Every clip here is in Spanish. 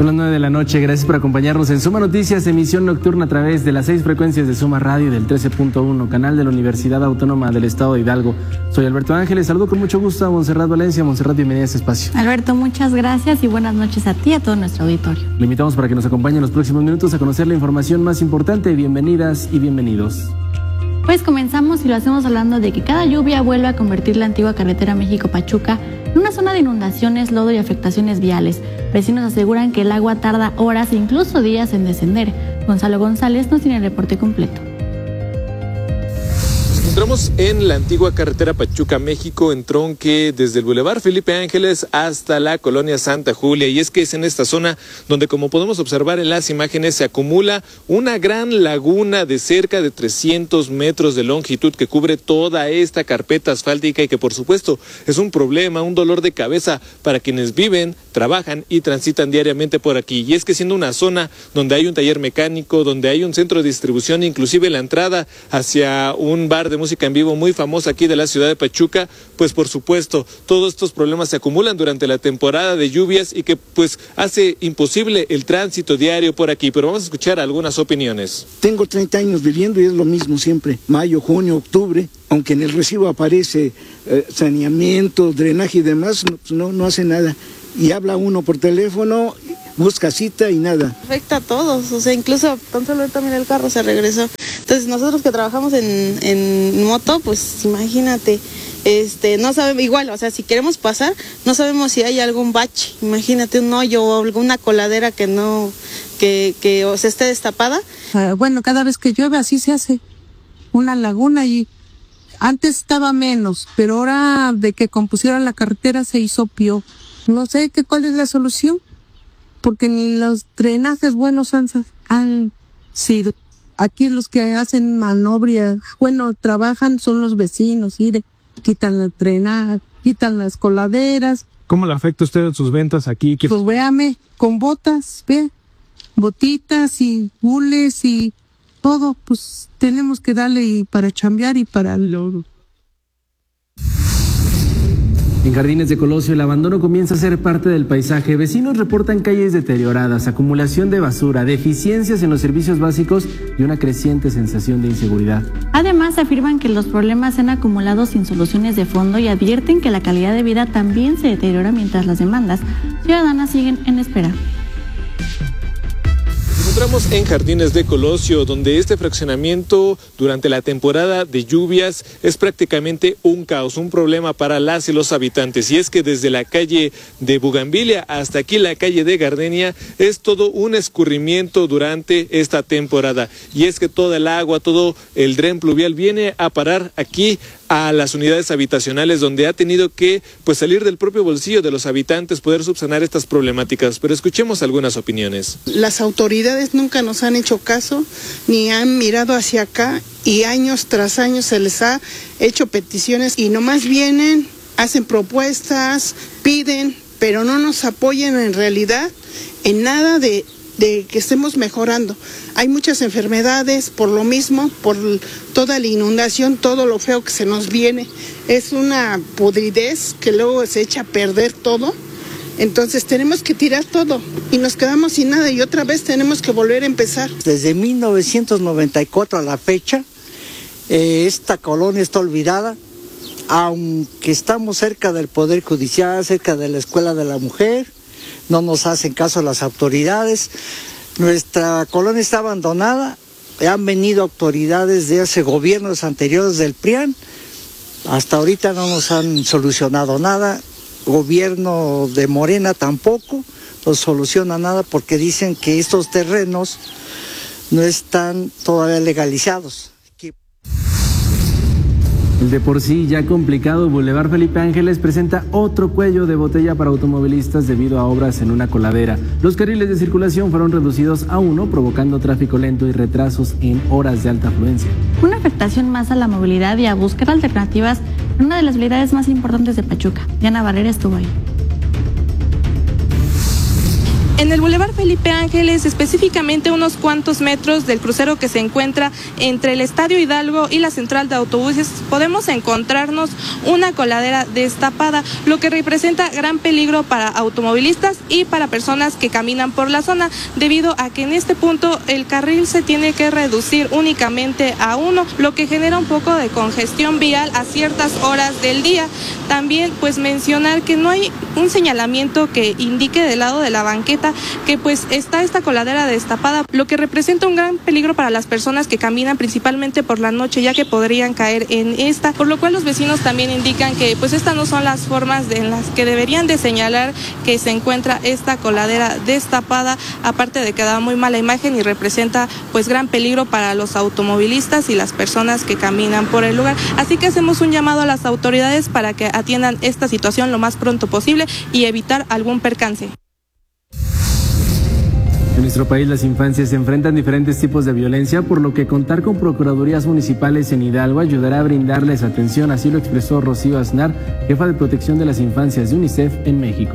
Son las 9 de la noche, gracias por acompañarnos en Suma Noticias, emisión nocturna a través de las 6 frecuencias de Suma Radio y del 13.1, canal de la Universidad Autónoma del Estado de Hidalgo. Soy Alberto Ángeles, saludo con mucho gusto a Montserrat Valencia. Montserrat, bienvenida a este espacio. Alberto, muchas gracias y buenas noches a ti y a todo nuestro auditorio. Le invitamos para que nos acompañe en los próximos minutos a conocer la información más importante. Bienvenidas y bienvenidos. Pues comenzamos y lo hacemos hablando de que cada lluvia vuelve a convertir la antigua carretera México-Pachuca en una zona de inundaciones, lodo y afectaciones viales. Vecinos aseguran que el agua tarda horas e incluso días en descender. Gonzalo González nos tiene el reporte completo. Nos encontramos en la antigua carretera Pachuca-México, en tronque desde el Boulevard Felipe Ángeles hasta la colonia Santa Julia. Y es que es en esta zona donde, como podemos observar en las imágenes, se acumula una gran laguna de cerca de 300 metros de longitud que cubre toda esta carpeta asfáltica y que, por supuesto, es un problema, un dolor de cabeza para quienes viven, trabajan y transitan diariamente por aquí. Y es que siendo una zona donde hay un taller mecánico, donde hay un centro de distribución, inclusive la entrada hacia un bar de música en vivo muy famosa aquí de la ciudad de Pachuca, pues por supuesto todos estos problemas se acumulan durante la temporada de lluvias y que pues hace imposible el tránsito diario por aquí. Pero vamos a escuchar algunas opiniones. Tengo 30 años viviendo y es lo mismo siempre, mayo, junio, octubre, aunque en el recibo aparece saneamiento, drenaje y demás, no hace nada. Y habla uno por teléfono, busca cita y nada. Afecta a todos, o sea, incluso tan solo también el carro se regresó. Entonces nosotros que trabajamos en moto, pues imagínate, no sabemos, igual, o sea, si queremos pasar, no sabemos si hay algún bache, imagínate un hoyo o alguna coladera que o se esté destapada. Bueno, cada vez que llueve así se hace una laguna y antes estaba menos, pero ahora de que compusieron la carretera se hizo peor. No sé cuál es la solución, porque ni los drenajes buenos han sido. Aquí los que hacen manobras, trabajan son los vecinos, quitan el drenaje, quitan las coladeras. ¿Cómo le afecta a usted en sus ventas aquí? Pues véame, con botas, botitas y hules y todo, pues tenemos que darle y para chambear y para lo... En Jardines de Colosio, el abandono comienza a ser parte del paisaje. Vecinos reportan calles deterioradas, acumulación de basura, deficiencias en los servicios básicos y una creciente sensación de inseguridad. Además, afirman que los problemas se han acumulado sin soluciones de fondo y advierten que la calidad de vida también se deteriora mientras las demandas ciudadanas siguen en espera. Nos encontramos en Jardines de Colosio, donde este fraccionamiento durante la temporada de lluvias es prácticamente un caos, un problema para las y los habitantes. Y es que desde la calle de Bugambilia hasta aquí la calle de Gardenia es todo un escurrimiento durante esta temporada. Y es que toda el agua, todo el dren pluvial viene a parar aquí a las unidades habitacionales, donde ha tenido que salir del propio bolsillo de los habitantes poder subsanar estas problemáticas. Pero escuchemos algunas opiniones. Las autoridades nunca nos han hecho caso, ni han mirado hacia acá, y años tras años se les ha hecho peticiones y nomás vienen, hacen propuestas, piden, pero no nos apoyan en realidad en nada de que estemos mejorando. Hay muchas enfermedades por lo mismo, por toda la inundación, todo lo feo que se nos viene. Es una podridez que luego se echa a perder todo. Entonces tenemos que tirar todo y nos quedamos sin nada y otra vez tenemos que volver a empezar. Desde 1994 a la fecha, esta colonia está olvidada, aunque estamos cerca del Poder Judicial, cerca de la Escuela de la Mujer. No nos hacen caso las autoridades. Nuestra colonia está abandonada. Han venido autoridades de hace gobiernos anteriores del PRIAN. Hasta ahorita no nos han solucionado nada. Gobierno de Morena tampoco nos soluciona nada porque dicen que estos terrenos no están todavía legalizados. El de por sí ya complicado Boulevard Felipe Ángeles presenta otro cuello de botella para automovilistas debido a obras en una coladera. Los carriles de circulación fueron reducidos a 1, provocando tráfico lento y retrasos en horas de alta afluencia. Una afectación más a la movilidad y a buscar alternativas en una de las vialidades más importantes de Pachuca. Diana Barrera estuvo ahí. En el Boulevard Felipe Ángeles, específicamente unos cuantos metros del crucero que se encuentra entre el Estadio Hidalgo y la central de autobuses, podemos encontrarnos una coladera destapada, lo que representa gran peligro para automovilistas y para personas que caminan por la zona, debido a que en este punto el carril se tiene que reducir únicamente a uno, lo que genera un poco de congestión vial a ciertas horas del día. También pues mencionar que no hay un señalamiento que indique del lado de la banqueta que pues está esta coladera destapada, lo que representa un gran peligro para las personas que caminan principalmente por la noche, ya que podrían caer en esta, por lo cual los vecinos también indican que pues estas no son las formas en las que deberían de señalar que se encuentra esta coladera destapada, aparte de que da muy mala imagen y representa pues gran peligro para los automovilistas y las personas que caminan por el lugar. Así que hacemos un llamado a las autoridades para que atiendan esta situación lo más pronto posible y evitar algún percance. En nuestro país las infancias se enfrentan diferentes tipos de violencia, por lo que contar con procuradurías municipales en Hidalgo ayudará a brindarles atención, así lo expresó Rocío Aznar, jefa de protección de las infancias de UNICEF en México.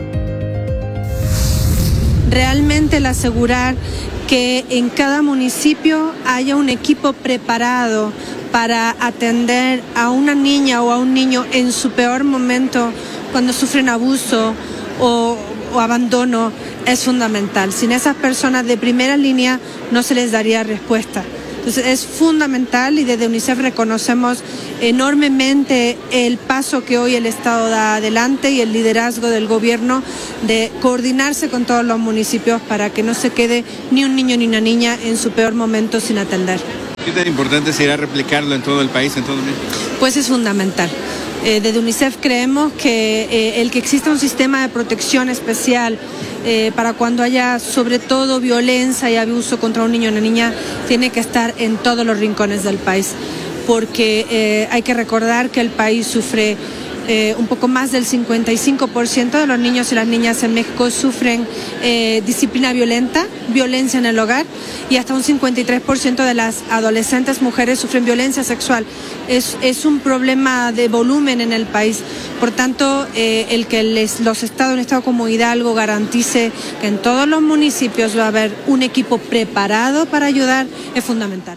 Realmente el asegurar que en cada municipio haya un equipo preparado para atender a una niña o a un niño en su peor momento, cuando sufren abuso o abandono, es fundamental. Sin esas personas de primera línea no se les daría respuesta. Entonces es fundamental, y desde UNICEF reconocemos enormemente el paso que hoy el Estado da adelante y el liderazgo del gobierno de coordinarse con todos los municipios para que no se quede ni un niño ni una niña en su peor momento sin atender. ¿Qué tan importante será replicarlo en todo el país, en todo México? Pues es fundamental. Desde UNICEF creemos que el que exista un sistema de protección especial para cuando haya sobre todo violencia y abuso contra un niño o una niña tiene que estar en todos los rincones del país, porque hay que recordar que el país sufre un poco más del 55% de los niños y las niñas en México sufren disciplina violenta, violencia en el hogar, y hasta un 53% de las adolescentes mujeres sufren violencia sexual. Es un problema de volumen en el país. Por tanto, el que los estados, un estado como Hidalgo, garantice que en todos los municipios va a haber un equipo preparado para ayudar es fundamental.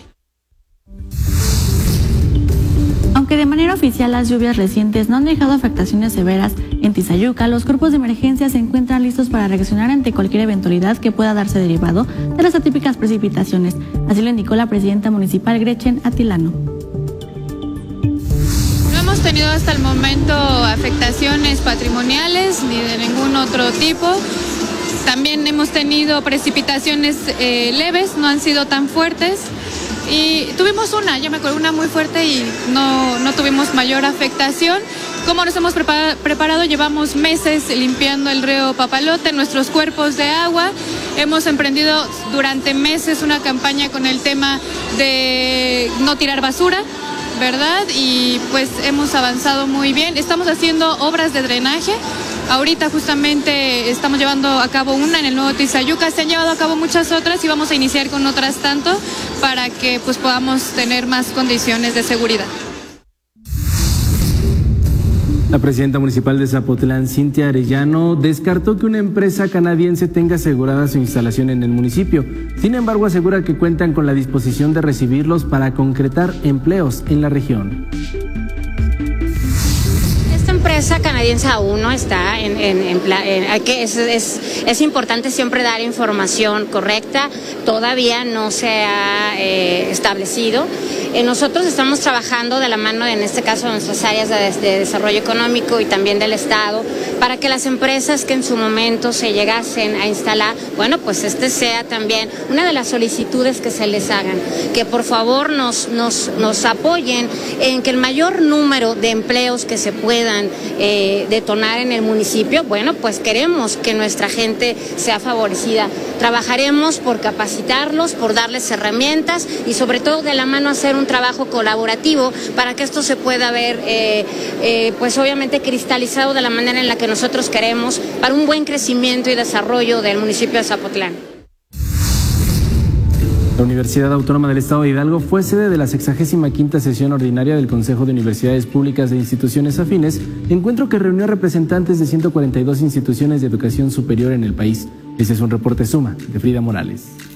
Aunque de manera oficial las lluvias recientes no han dejado afectaciones severas en Tizayuca, los cuerpos de emergencia se encuentran listos para reaccionar ante cualquier eventualidad que pueda darse derivado de las atípicas precipitaciones. Así lo indicó la presidenta municipal Gretchen Atilano. No hemos tenido hasta el momento afectaciones patrimoniales ni de ningún otro tipo. También hemos tenido precipitaciones leves, no han sido tan fuertes. Y tuvimos una muy fuerte y no tuvimos mayor afectación. ¿Cómo nos hemos preparado? Llevamos meses limpiando el río Papalote, nuestros cuerpos de agua. Hemos emprendido durante meses una campaña con el tema de no tirar basura, ¿verdad? Y pues hemos avanzado muy bien. Estamos haciendo obras de drenaje. Ahorita justamente estamos llevando a cabo una en el nuevo Tizayuca, se han llevado a cabo muchas otras y vamos a iniciar con otras tanto para que pues podamos tener más condiciones de seguridad. La presidenta municipal de Zapotlán, Cintia Arellano, descartó que una empresa canadiense tenga asegurada su instalación en el municipio. Sin embargo, asegura que cuentan con la disposición de recibirlos para concretar empleos en la región. Empresa canadiense aún no está es importante siempre dar información correcta, todavía no se ha establecido. Nosotros estamos trabajando de la mano, en este caso, de nuestras áreas de desarrollo económico y también del Estado, para que las empresas que en su momento se llegasen a instalar, bueno, pues sea también una de las solicitudes que se les hagan, que por favor nos apoyen en que el mayor número de empleos que se puedan detonar en el municipio, bueno, pues queremos que nuestra gente sea favorecida. Trabajaremos por capacitarlos, por darles herramientas y sobre todo de la mano hacer un trabajo colaborativo para que esto se pueda ver, pues obviamente cristalizado de la manera en la que nosotros queremos para un buen crecimiento y desarrollo del municipio de Zapotlán. La Universidad Autónoma del Estado de Hidalgo fue sede de la 65ª sesión ordinaria del Consejo de Universidades Públicas e Instituciones Afines, encuentro que reunió a representantes de 142 instituciones de educación superior en el país. Este es un reporte Suma de Frida Morales.